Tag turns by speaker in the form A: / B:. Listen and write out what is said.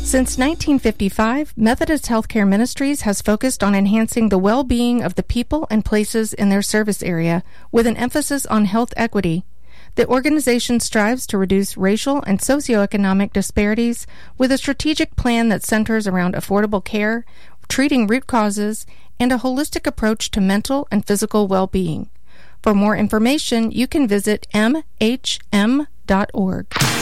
A: Since 1955, Methodist Healthcare Ministries has focused on enhancing the well-being of the people and places in their service area with an emphasis on health equity. The organization strives to reduce racial and socioeconomic disparities with a strategic plan that centers around affordable care, treating root causes, and a holistic approach to mental and physical well-being. For more information, you can visit mhm.org.